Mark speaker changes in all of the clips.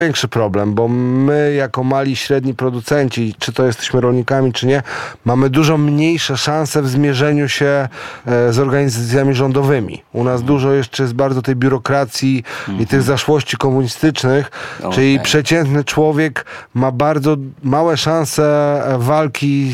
Speaker 1: większy problem, bo my jako mali, średni producenci, czy to jesteśmy rolnikami, czy nie, mamy dużo mniejsze szanse w zmierzeniu się z organizacjami rządowymi. U nas dużo jeszcze jest bardzo tej biurokracji i tych zaszłości komunistycznych, czyli przeciętny człowiek ma bardzo małe szanse walki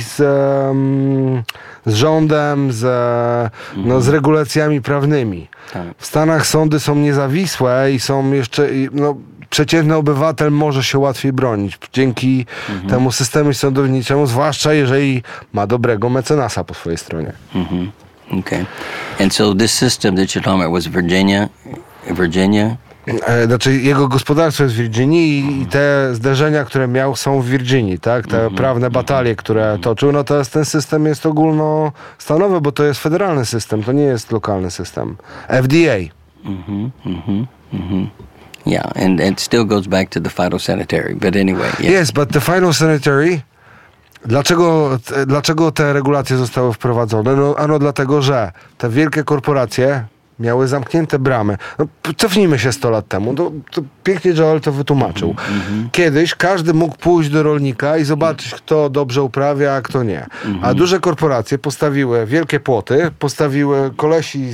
Speaker 1: z rządem, z regulacjami prawnymi. W Stanach sądy są niezawisłe i są jeszcze... przeciętny obywatel może się łatwiej bronić dzięki temu systemowi sądowniczemu, zwłaszcza jeżeli ma dobrego mecenasa po swojej stronie.
Speaker 2: Okay. And so this system that you're talking about was Virginia?
Speaker 1: Znaczy jego gospodarstwo jest w Virginii i te zderzenia, które miał, są w Virginii, tak? Te prawne batalie, które toczył, no to ten system jest ogólnostanowy, bo to jest federalny system, to nie jest lokalny system. FDA.
Speaker 2: Yeah, and it still goes back to the phytosanitary, but anyway. Yeah.
Speaker 1: Yes, but the phytosanitary, dlaczego te regulacje zostały wprowadzone? Ano dlatego, że te wielkie korporacje miały zamknięte bramy. Cofnijmy się 100 lat temu. To pięknie Joel to wytłumaczył. Kiedyś każdy mógł pójść do rolnika i zobaczyć, kto dobrze uprawia, a kto nie. A duże korporacje postawiły wielkie płoty, postawiły kolesi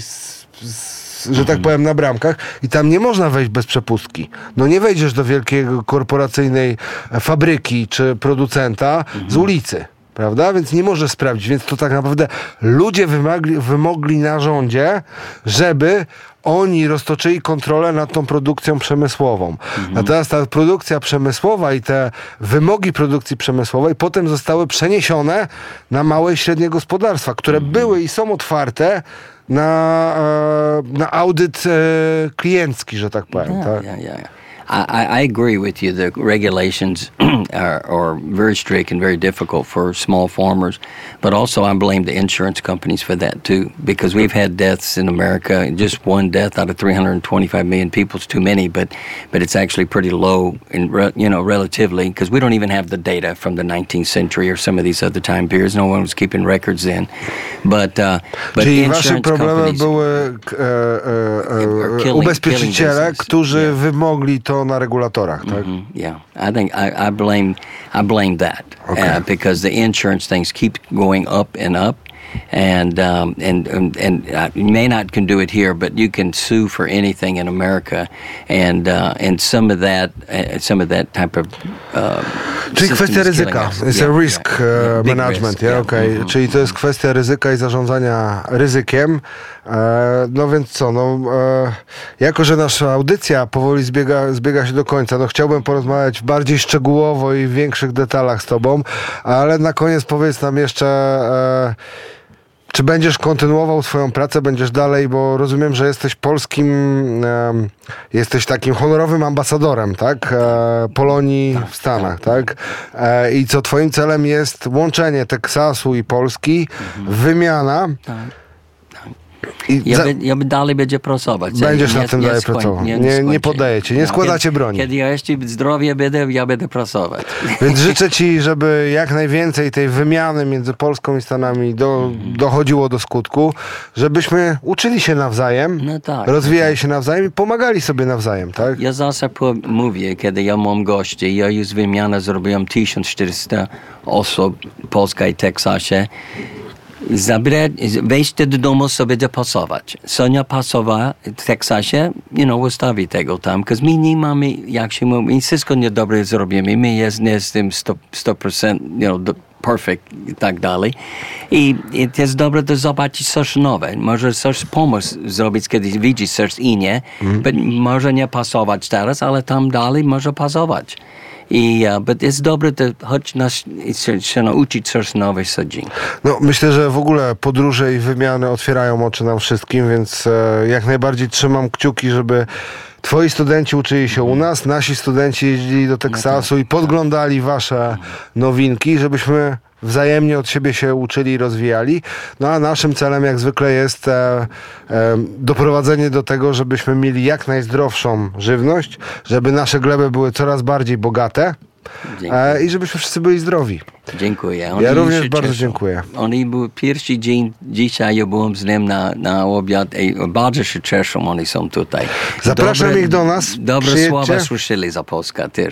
Speaker 1: że tak powiem, na bramkach i tam nie można wejść bez przepustki. Nie wejdziesz do wielkiej korporacyjnej fabryki czy producenta z ulicy, prawda? Więc nie możesz sprawdzić. Więc to tak naprawdę ludzie wymogli na rządzie, żeby oni roztoczyli kontrolę nad tą produkcją przemysłową. Natomiast ta produkcja przemysłowa i te wymogi produkcji przemysłowej potem zostały przeniesione na małe i średnie gospodarstwa, które były i są otwarte na audyt kliencki, że tak powiem.
Speaker 2: I agree with you. The regulations are very strict and very difficult for small farmers, but also I blame the insurance companies for that too, because we've had deaths in America. Just one death out of 325 million people is too many, but it's actually pretty low, relatively, because we don't even have the data from the 19th century or some of these other time periods. No one was keeping records then. But
Speaker 1: czyli waszym problemem były ubezpieczyciele, którzy wymogli to na regulatorach, tak?
Speaker 2: Yeah, I think I blame that because the insurance things keep going up and up, and you may not can do it here, but you can sue for anything in America, and some of that type of
Speaker 1: czyli kwestia ryzyka. It's a risk management, czyli to jest kwestia ryzyka i zarządzania ryzykiem. Więc co, jako że nasza audycja powoli zbiega się do końca, chciałbym porozmawiać bardziej szczegółowo i w większych detalach z tobą, ale na koniec powiedz nam jeszcze, czy będziesz kontynuował swoją pracę, będziesz dalej, bo rozumiem, że jesteś jesteś takim honorowym ambasadorem, tak? Polonii w Stanach, tak? I co twoim celem jest łączenie Teksasu i Polski, wymiana.
Speaker 2: Ja dalej będzie pracować.
Speaker 1: Będziesz na tym dalej pracował. Nie poddajecie, nie składacie broni.
Speaker 2: Kiedy ja jeszcze zdrowie ja będę pracować.
Speaker 1: Więc życzę ci, żeby jak najwięcej tej wymiany między Polską i Stanami dochodziło do skutku, żebyśmy uczyli się nawzajem, rozwijali się nawzajem i pomagali sobie nawzajem, tak?
Speaker 2: Ja zawsze mówię, kiedy ja mam gości, ja już wymianę zrobiłem 1400 osób w Polsce i Teksasie. Wejść do domu sobie do pasować. Sonia pasowała w Teksasie, ustawi tego tam, because my nie mamy, jak się mówi, wszystko niedobre zrobimy, my jestem 100%, perfect i tak dalej. I to jest dobre do zobaczyć coś nowe. Może coś pomóc zrobić, kiedy widzisz coś inne, może nie pasować teraz, ale tam dalej może pasować. But jest dobre, choć się nauczyć coś nowego co dzień.
Speaker 1: Myślę, że w ogóle podróże i wymiany otwierają oczy nam wszystkim, więc jak najbardziej trzymam kciuki, żeby twoi studenci uczyli się u nas, nasi studenci jeździli do Teksasu i podglądali wasze nowinki, żebyśmy wzajemnie od siebie się uczyli i rozwijali. A naszym celem jak zwykle jest doprowadzenie do tego, żebyśmy mieli jak najzdrowszą żywność, żeby nasze gleby były coraz bardziej bogate,
Speaker 2: Dziękuję.
Speaker 1: I żebyśmy wszyscy byli zdrowi.
Speaker 2: Dziękuję.
Speaker 1: Ja również bardzo dziękuję.
Speaker 2: Oni był pierwszy dzień dzisiaj, ja byłem z nim na obiad i bardzo się cieszą, oni są tutaj.
Speaker 1: Zapraszam ich do nas.
Speaker 2: Dobre
Speaker 1: Przyjedźcie.
Speaker 2: słowa słyszeli za Polskę też.